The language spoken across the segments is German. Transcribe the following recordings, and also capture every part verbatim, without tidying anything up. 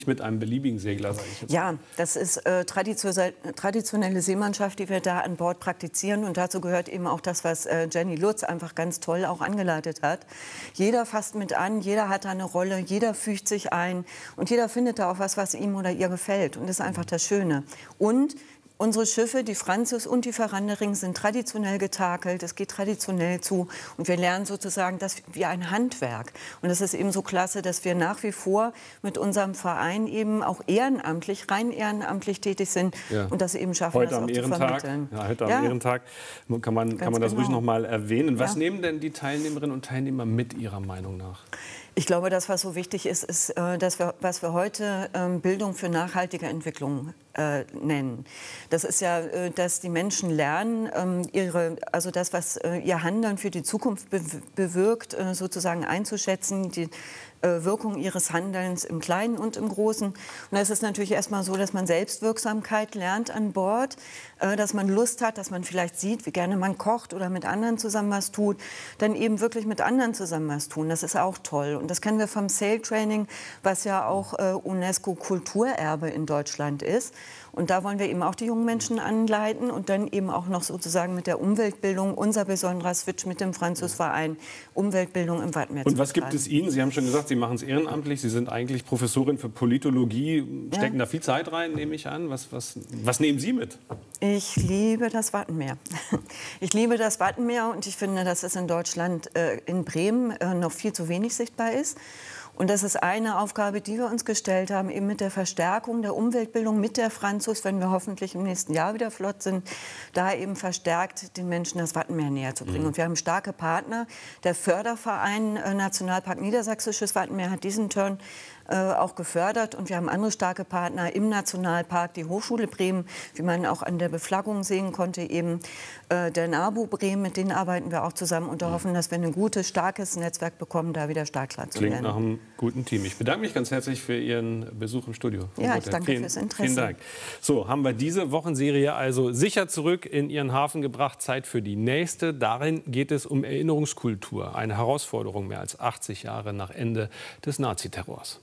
mit einem beliebigen Segler, sage ich jetzt. Ja, das ist äh, traditionelle Seemannschaft, die wir da an Bord praktizieren. Und dazu gehört eben auch das, was äh, Jenny Lutz einfach ganz toll auch angeleitet hat. Jeder fasst mit an, jeder hat da eine Rolle, jeder fügt sich ein und jeder findet da auch was, was ihm oder ihr gefällt. Und das ist einfach das Schöne. Und unsere Schiffe, die Franzis und die Verandering, sind traditionell getakelt. Es geht traditionell zu. Und wir lernen sozusagen das wie ein Handwerk. Und das ist eben so klasse, dass wir nach wie vor mit unserem Verein eben auch ehrenamtlich, rein ehrenamtlich tätig sind. Ja. Und das eben schaffen, heute das am auch Ehrentag, zu vermitteln. Ja, heute ja. am Ehrentag kann man, kann man das genau. ruhig noch mal erwähnen. Was ja. nehmen denn die Teilnehmerinnen und Teilnehmer mit Ihrer Meinung nach? Ich glaube, das, was so wichtig ist, ist, äh, dass wir, was wir heute ähm, Bildung für nachhaltige Entwicklung äh, nennen. Das ist ja, äh, dass die Menschen lernen, ähm, ihre, also das, was äh, ihr Handeln für die Zukunft be bewirkt, äh, sozusagen einzuschätzen, die äh, Wirkung ihres Handelns im Kleinen und im Großen. Und das ist natürlich erstmal so, dass man Selbstwirksamkeit lernt an Bord, äh, dass man Lust hat, dass man vielleicht sieht, wie gerne man kocht oder mit anderen zusammen was tut, dann eben wirklich mit anderen zusammen was tun. Das ist auch toll. Und das kennen wir vom Sail Training, was ja auch äh, UNESCO-Kulturerbe in Deutschland ist. Und da wollen wir eben auch die jungen Menschen anleiten und dann eben auch noch sozusagen mit der Umweltbildung, unser besonderer Switch mit dem Franzisverein, Umweltbildung im Wattenmeer. Und was gibt es Ihnen? Sie haben schon gesagt, Sie machen es ehrenamtlich. Sie sind eigentlich Professorin für Politologie, stecken ja. da viel Zeit rein, nehme ich an. Was, was, was nehmen Sie mit? Ich liebe das Wattenmeer. Ich liebe das Wattenmeer und ich finde, dass es in Deutschland, äh, in Bremen, äh, noch viel zu wenig sichtbar ist. Und das ist eine Aufgabe, die wir uns gestellt haben, eben mit der Verstärkung der Umweltbildung mit der Franzus, wenn wir hoffentlich im nächsten Jahr wieder flott sind, da eben verstärkt den Menschen das Wattenmeer näher zu bringen. Mhm. Und wir haben starke Partner. Der Förderverein äh, Nationalpark Niedersächsisches Wattenmeer hat diesen Turn äh, auch gefördert. Und wir haben andere starke Partner im Nationalpark, die Hochschule Bremen, wie man auch an der Beflaggung sehen konnte, eben äh, der NABU Bremen, mit denen arbeiten wir auch zusammen und mhm. hoffen, dass wir ein gutes, starkes Netzwerk bekommen, da wieder startklar zu Klingt werden. Nach einem guten Team. Ich bedanke mich ganz herzlich für Ihren Besuch im Studio. Ja, ich danke vielen, fürs Interesse. Vielen Dank. So, haben wir diese Wochenserie also sicher zurück in ihren Hafen gebracht. Zeit für die nächste. Darin geht es um Erinnerungskultur. Eine Herausforderung mehr als achtzig Jahre nach Ende des Naziterrors.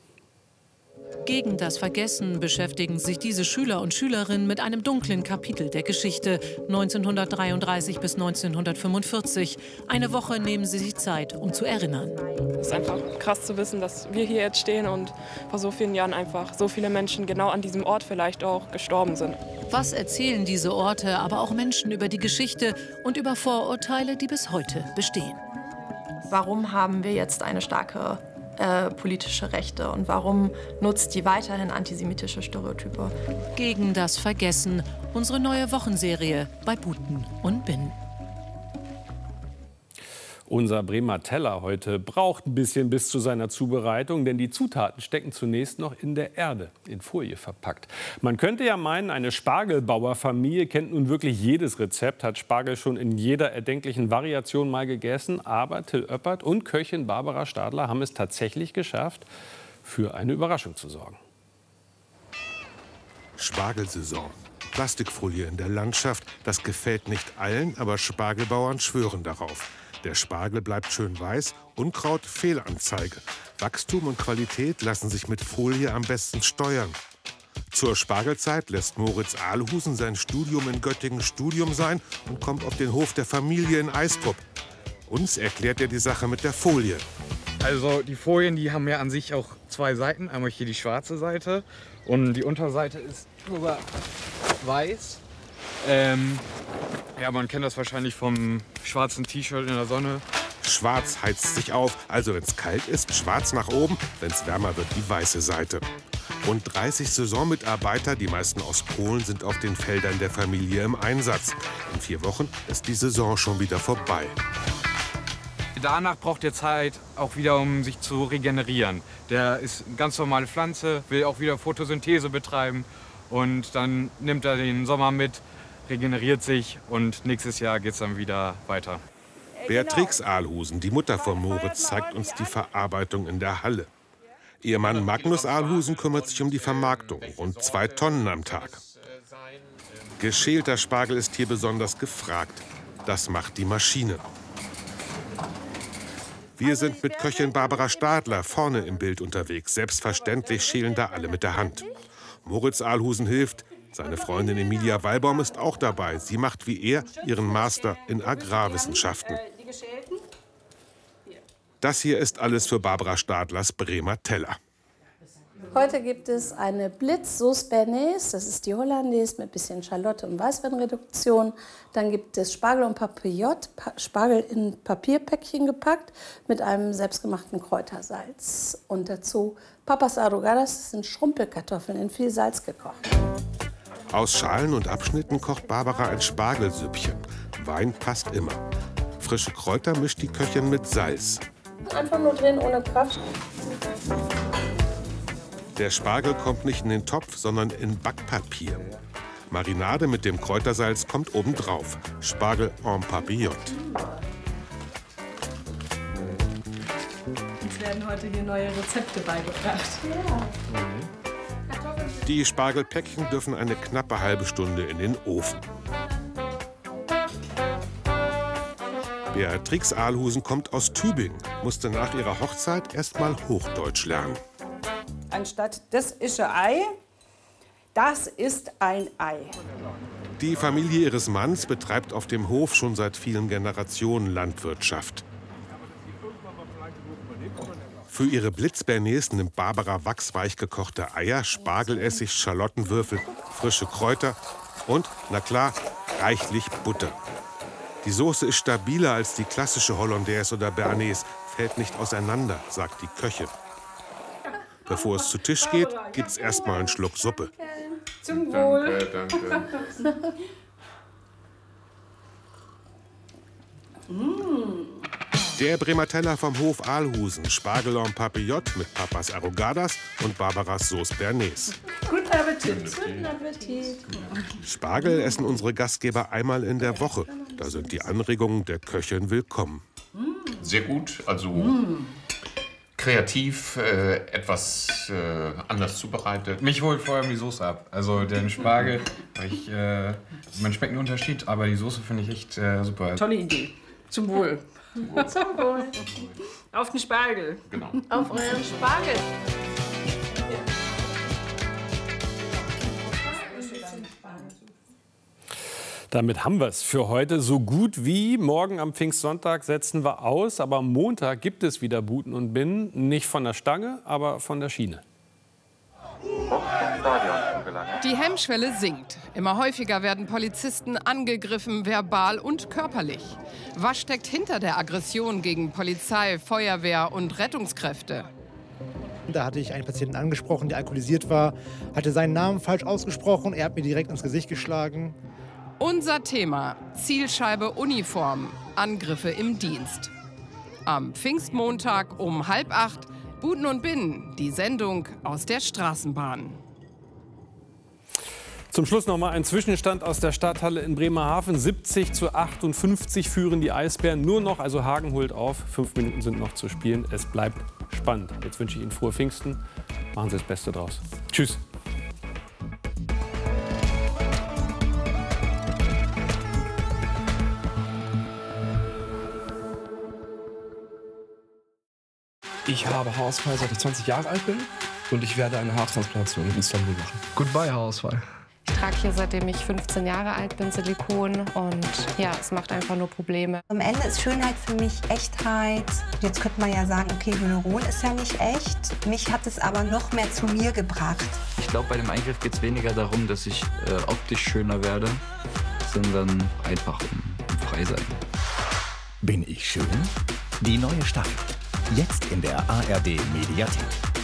Gegen das Vergessen beschäftigen sich diese Schüler und Schülerinnen mit einem dunklen Kapitel der Geschichte neunzehnhundertdreiunddreißig bis neunzehnhundertfünfundvierzig. Eine Woche nehmen sie sich Zeit, um zu erinnern. Es ist einfach krass zu wissen, dass wir hier jetzt stehen und vor so vielen Jahren einfach so viele Menschen genau an diesem Ort vielleicht auch gestorben sind. Was erzählen diese Orte, aber auch Menschen über die Geschichte und über Vorurteile, die bis heute bestehen? Warum haben wir jetzt eine starke Äh, politische Rechte und warum nutzt die weiterhin antisemitische Stereotype? Gegen das Vergessen, unsere neue Wochenserie bei Buten und Binnen. Unser Bremer Teller heute braucht ein bisschen bis zu seiner Zubereitung, denn die Zutaten stecken zunächst noch in der Erde, in Folie verpackt. Man könnte ja meinen, eine Spargelbauerfamilie kennt nun wirklich jedes Rezept, hat Spargel schon in jeder erdenklichen Variation mal gegessen. Aber Till Oeppert und Köchin Barbara Stadler haben es tatsächlich geschafft, für eine Überraschung zu sorgen. Spargelsaison. Plastikfolie in der Landschaft, das gefällt nicht allen, aber Spargelbauern schwören darauf. Der Spargel bleibt schön weiß, Unkraut Fehlanzeige. Wachstum und Qualität lassen sich mit Folie am besten steuern. Zur Spargelzeit lässt Moritz Ahlhusen sein Studium in Göttingen Studium sein und kommt auf den Hof der Familie in Eistrup. Uns erklärt er die Sache mit der Folie. Also die Folien, die haben ja an sich auch zwei Seiten. Einmal hier die schwarze Seite und die Unterseite ist drüber weiß. Ähm, ja, man kennt das wahrscheinlich vom schwarzen T-Shirt in der Sonne. Schwarz heizt sich auf, also wenn es kalt ist, schwarz nach oben, wenn es wärmer wird, die weiße Seite. Rund dreißig Saisonmitarbeiter, die meisten aus Polen, sind auf den Feldern der Familie im Einsatz. In vier Wochen ist die Saison schon wieder vorbei. Danach braucht er Zeit auch wieder, um sich zu regenerieren. Der ist eine ganz normale Pflanze, will auch wieder Photosynthese betreiben und dann nimmt er den Sommer mit, regeneriert sich und nächstes Jahr geht es dann wieder weiter. Beatrix Ahlhusen, die Mutter von Moritz, zeigt uns die Verarbeitung in der Halle. Ihr Mann Magnus Ahlhusen kümmert sich um die Vermarktung, rund zwei Tonnen am Tag. Geschälter Spargel ist hier besonders gefragt. Das macht die Maschine. Wir sind mit Köchin Barbara Stadler vorne im Bild unterwegs. Selbstverständlich schälen da alle mit der Hand. Moritz Ahlhusen hilft. Seine Freundin Emilia Wallbaum ist auch dabei. Sie macht wie er ihren Master in Agrarwissenschaften. Das hier ist alles für Barbara Stadlers Bremer Teller. Heute gibt es eine Blitz-Sauce Bernays, das ist die Hollandaise mit ein bisschen Schalotte und Weißweinreduktion. Dann gibt es Spargel und Papillote, Spargel in Papierpäckchen gepackt mit einem selbstgemachten Kräutersalz. Und dazu Papas Arrugadas, das sind Schrumpelkartoffeln in viel Salz gekocht. Aus Schalen und Abschnitten kocht Barbara ein Spargelsüppchen. Wein passt immer. Frische Kräuter mischt die Köchin mit Salz. Einfach nur drehen ohne Kraft. Der Spargel kommt nicht in den Topf, sondern in Backpapier. Marinade mit dem Kräutersalz kommt obendrauf. Spargel en papillote. Uns werden heute hier neue Rezepte beigebracht. Ja. Die Spargelpäckchen dürfen eine knappe halbe Stunde in den Ofen. Beatrix Ahlhusen kommt aus Tübingen, musste nach ihrer Hochzeit erst mal Hochdeutsch lernen. Anstatt das ist ein Ei, das ist ein Ei. Die Familie ihres Manns betreibt auf dem Hof schon seit vielen Generationen Landwirtschaft. Für ihre Blitz-Bernays nimmt Barbara wachsweich gekochte Eier, Spargelessig, Schalottenwürfel, frische Kräuter und, na klar, reichlich Butter. Die Soße ist stabiler als die klassische Hollandaise oder Bernays, fällt nicht auseinander, sagt die Köchin. Bevor es zu Tisch geht, gibt's erst mal einen Schluck Suppe. Zum Wohl. Danke, danke. Der Bremer Teller vom Hof Ahlhusen. Spargel en Papillote mit Papas Arrugadas und Barbaras Sauce Bernays. Guten Appetit. Guten Appetit. Spargel essen unsere Gastgeber einmal in der Woche. Da sind die Anregungen der Köchin willkommen. Sehr gut, also mm. kreativ, äh, etwas äh, anders zubereitet. Mich holt vor allem die Soße ab. Also den Spargel, ich, äh, man schmeckt einen Unterschied, aber die Soße finde ich echt äh, super. Tolle Idee. Zum Wohl. Zum Wohl. Auf den Spargel. Genau. Auf euren Spargel. Damit haben wir es für heute so gut wie. Morgen am Pfingstsonntag setzen wir aus. Aber am Montag gibt es wieder Buten und Binnen. Nicht von der Stange, aber von der Schiene. Die Hemmschwelle sinkt. Immer häufiger werden Polizisten angegriffen, verbal und körperlich. Was steckt hinter der Aggression gegen Polizei, Feuerwehr und Rettungskräfte? Da hatte ich einen Patienten angesprochen, der alkoholisiert war, hatte seinen Namen falsch ausgesprochen. Er hat mir direkt ins Gesicht geschlagen. Unser Thema: Zielscheibe Uniform, Angriffe im Dienst. Am Pfingstmontag um halb acht, Buten und Binnen, die Sendung aus der Straßenbahn. Zum Schluss noch mal ein Zwischenstand aus der Stadthalle in Bremerhaven. siebzig zu achtundfünfzig führen die Eisbären nur noch. Also Hagen holt auf. Fünf Minuten sind noch zu spielen. Es bleibt spannend. Jetzt wünsche ich Ihnen frohe Pfingsten. Machen Sie das Beste draus. Tschüss. Ich habe Haarausfall, seit ich zwanzig Jahre alt bin, und ich werde eine Haartransplantation in Istanbul machen. Goodbye Haarausfall. Ich trage hier, seitdem ich fünfzehn Jahre alt bin, Silikon, und ja, es macht einfach nur Probleme. Am Ende ist Schönheit für mich Echtheit. Jetzt könnte man ja sagen, okay, Hyaluron ist ja nicht echt. Mich hat es aber noch mehr zu mir gebracht. Ich glaube, bei dem Eingriff geht es weniger darum, dass ich äh, optisch schöner werde, sondern einfach um, um frei sein. Bin ich schön? Die neue Staffel. Jetzt in der A R D-Mediathek.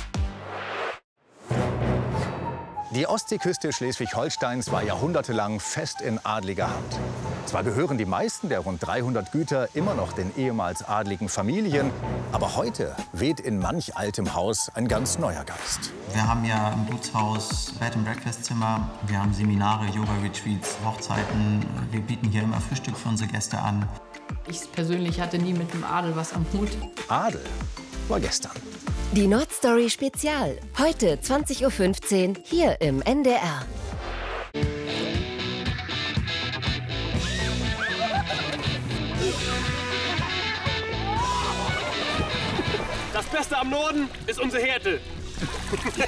Die Ostseeküste Schleswig-Holsteins war jahrhundertelang fest in adliger Hand. Zwar gehören die meisten der rund dreihundert Güter immer noch den ehemals adligen Familien, aber heute weht in manch altem Haus ein ganz neuer Geist. Wir haben ja im Gutshaus Bed-and-Breakfast-Zimmer, wir haben Seminare, Yoga-Retreats, Hochzeiten. Wir bieten hier immer Frühstück für unsere Gäste an. Ich persönlich hatte nie mit dem Adel was am Hut. Adel war gestern. Die Nordstory Spezial. Heute zwanzig Uhr fünfzehn hier im N D R. Das Beste am Norden ist unsere Härte.